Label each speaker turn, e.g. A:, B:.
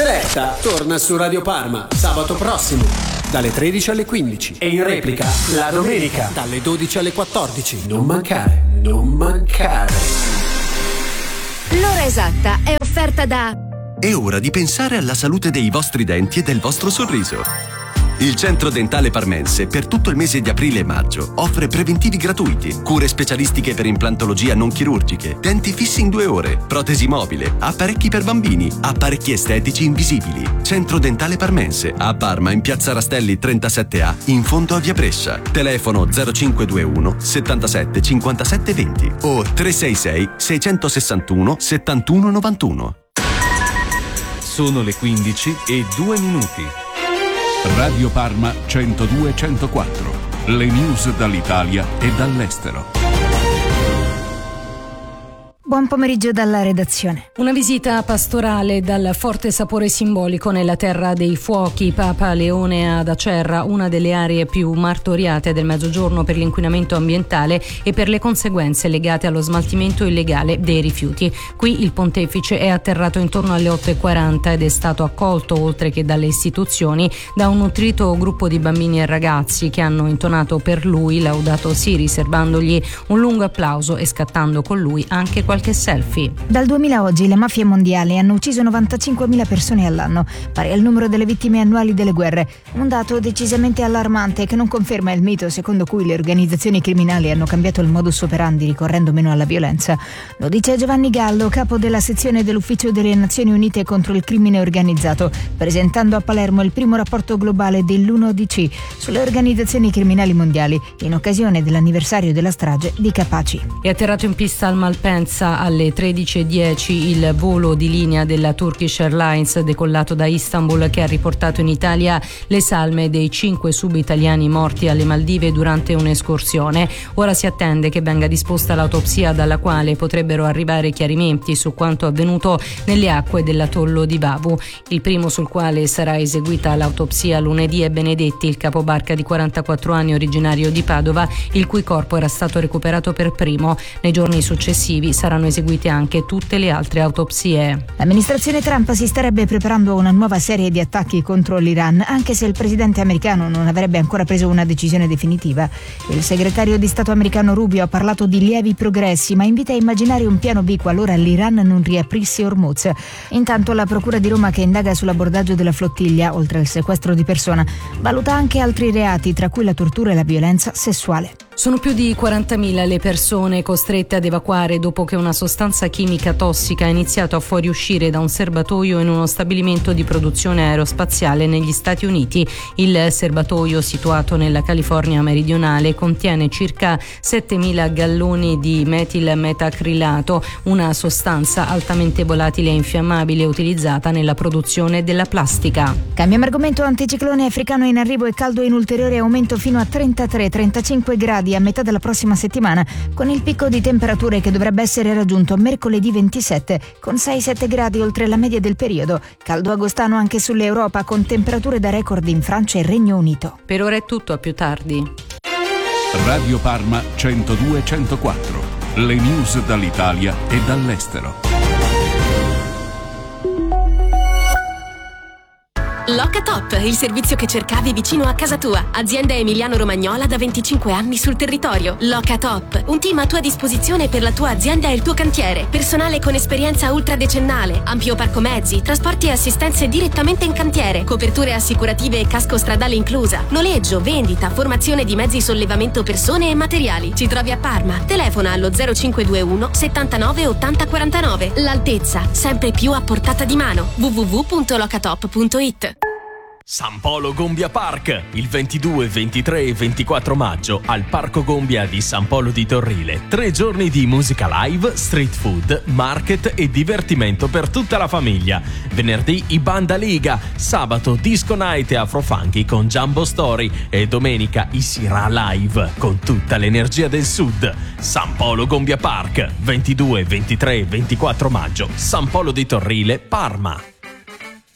A: Seletta torna su Radio Parma sabato prossimo dalle 13 alle 15 e in replica la domenica dalle 12 alle 14. Non mancare, non mancare.
B: L'ora esatta è offerta da...
C: È ora di pensare alla salute dei vostri denti e del vostro sorriso. Il Centro Dentale Parmense per tutto il mese di aprile e maggio offre preventivi gratuiti, cure specialistiche per implantologia non chirurgiche, denti fissi in 2 ore, protesi mobile, apparecchi per bambini, apparecchi estetici invisibili. Centro Dentale Parmense a Parma in Piazza Rastelli 37A in fondo a Via Brescia. Telefono 0521 77 57 20 o 366 661 71 91.
D: Sono le 15:02. Radio Parma 102-104. Le news dall'Italia e dall'estero.
E: Buon pomeriggio dalla redazione.
F: Una visita pastorale dal forte sapore simbolico nella terra dei fuochi. Papa Leone ad Acerra, una delle aree più martoriate del Mezzogiorno per l'inquinamento ambientale e per le conseguenze legate allo smaltimento illegale dei rifiuti. Qui il pontefice è atterrato intorno alle 8:40 ed è stato accolto, oltre che dalle istituzioni, da un nutrito gruppo di bambini e ragazzi che hanno intonato per lui Laudato Si, riservandogli un lungo applauso e scattando con lui anche qualche selfie.
E: Dal 2000 a oggi le mafie mondiali hanno ucciso 95.000 persone all'anno, pari al numero delle vittime annuali delle guerre. Un dato decisamente allarmante che non conferma il mito secondo cui le organizzazioni criminali hanno cambiato il modus operandi ricorrendo meno alla violenza. Lo dice Giovanni Gallo, capo della sezione dell'Ufficio delle Nazioni Unite contro il crimine organizzato, presentando a Palermo il primo rapporto globale dell'1ODC sulle organizzazioni criminali mondiali in occasione dell'anniversario della strage di Capaci.
F: È atterrato in pista al Malpensa alle 13:10 il volo di linea della Turkish Airlines decollato da Istanbul, che ha riportato in Italia le salme dei 5 sub-italiani morti alle Maldive durante un'escursione. Ora si attende che venga disposta l'autopsia dalla quale potrebbero arrivare chiarimenti su quanto avvenuto nelle acque dell'atollo di Bavu. Il primo sul quale sarà eseguita l'autopsia lunedì è Benedetti, il capobarca di 44 anni originario di Padova, il cui corpo era stato recuperato per primo. Nei giorni successivi saranno eseguite anche tutte le altre autopsie.
E: L'amministrazione Trump si starebbe preparando a una nuova serie di attacchi contro l'Iran, anche se il presidente americano non avrebbe ancora preso una decisione definitiva. Il segretario di Stato americano Rubio ha parlato di lievi progressi, ma invita a immaginare un piano B qualora l'Iran non riaprisse Hormuz. Intanto la Procura di Roma, che indaga sull'abbordaggio della flottiglia, oltre al sequestro di persona, valuta anche altri reati, tra cui la tortura e la violenza sessuale.
F: Sono più di 40.000 le persone costrette ad evacuare dopo che una sostanza chimica tossica ha iniziato a fuoriuscire da un serbatoio in uno stabilimento di produzione aerospaziale negli Stati Uniti. Il serbatoio, situato nella California meridionale, contiene circa 7.000 galloni di metilmetacrilato, una sostanza altamente volatile e infiammabile utilizzata nella produzione della plastica.
E: Cambiamo argomento. Anticiclone africano in arrivo e caldo in ulteriore aumento fino a 33-35 gradi a metà della prossima settimana, con il picco di temperature che dovrebbe essere raggiunto mercoledì 27 con 6-7 gradi oltre la media del periodo. Caldo agostano anche sull'Europa, con temperature da record in Francia e Regno Unito.
F: Per ora è tutto, a più tardi.
D: Radio Parma 102-104. Le news dall'Italia e dall'estero.
G: Locatop, il servizio che cercavi vicino a casa tua. Azienda emiliano-romagnola da 25 anni sul territorio. Locatop, un team a tua disposizione per la tua azienda e il tuo cantiere. Personale con esperienza ultradecennale, ampio parco mezzi, trasporti e assistenze direttamente in cantiere, coperture assicurative e casco stradale inclusa, noleggio, vendita, formazione di mezzi sollevamento persone e materiali. Ci trovi a Parma. Telefona allo 0521 79 80 49. L'altezza, sempre più a portata di mano. www.locatop.it.
H: San Polo Gombia Park, il 22, 23 e 24 maggio al Parco Gombia di San Polo di Torrile. 3 giorni di musica live, street food, market e divertimento per tutta la famiglia. Venerdì i Banda Liga, sabato Disco Night e Afrofunky con Jumbo Story e domenica i Sira Live con tutta l'energia del sud. San Polo Gombia Park, 22, 23 e 24 maggio, San Polo di Torrile, Parma.